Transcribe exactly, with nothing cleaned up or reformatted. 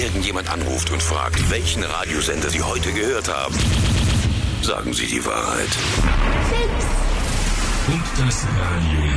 irgendjemand anruft und fragt, welchen Radiosender Sie heute gehört haben, sagen Sie die Wahrheit. Und das Radio